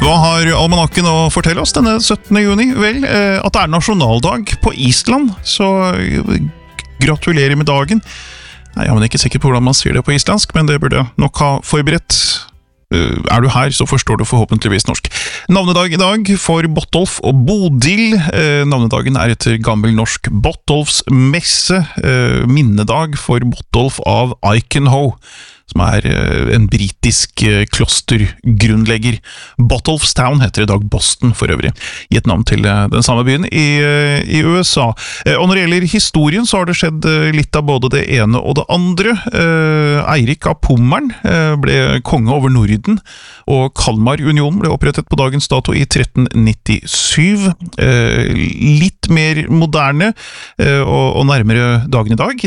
Hva har almanakken å fortelle oss denne 17. juni? Vel, at det nasjonaldag på Island, så gratulerer med dagen. Nei, jeg er ikke sikker på hvordan man sier det på islandsk, men det burde jeg nok ha forberedt. Er du her, så forstår du forhåpentligvis norsk. Navnedag i dag for Bottolf og Bodil. Navnedagen etter gammel norsk Bottolfs messe. Minnedag for Bottolf av Ivanhoe, som en britisk klostergrunnlegger. Bottolfstown heter i dag Boston for øvrig, gitt navn til den samme byen i USA. Og når det gjelder historien, så har det skjedd litt av både det ene og det andre. Eirik av Pommern ble konge over Norden, og Kalmarunionen ble opprettet på dagens dato i 1397. Litt mer moderne og nærmere dagen i dag.